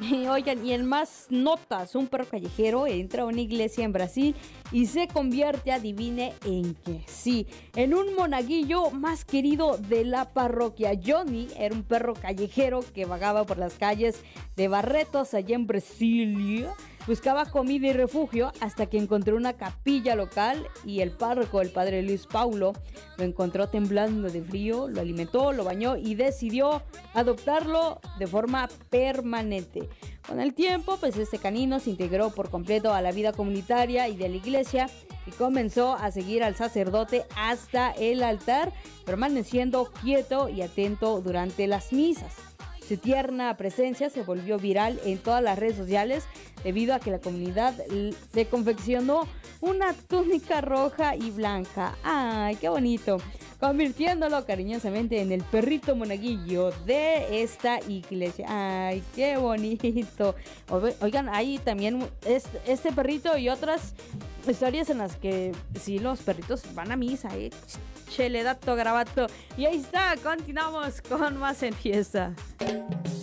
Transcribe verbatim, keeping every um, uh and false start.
Y oigan, y en más notas, un perro callejero entra a una iglesia en Brasil y se convierte, adivine en qué, sí, en un monaguillo más querido de la parroquia. Johnny era un perro callejero que vagaba por las calles de Barretos, allá en Brasilia. Buscaba comida y refugio hasta que encontró una capilla local y el párroco, el padre Luis Paulo, lo encontró temblando de frío, lo alimentó, lo bañó y decidió adoptarlo de forma permanente. Con el tiempo, pues este canino se integró por completo a la vida comunitaria y de la iglesia y comenzó a seguir al sacerdote hasta el altar, permaneciendo quieto y atento durante las misas. Su tierna presencia se volvió viral en todas las redes sociales debido a que la comunidad se confeccionó una túnica roja y blanca. ¡Ay, qué bonito! Convirtiéndolo cariñosamente en el perrito monaguillo de esta iglesia. ¡Ay, qué bonito! Oigan, hay también este, este perrito y otras historias en las que sí, los perritos van a misa, ¿eh? Chele, dato, grabato. Y ahí está, continuamos con más en fiesta.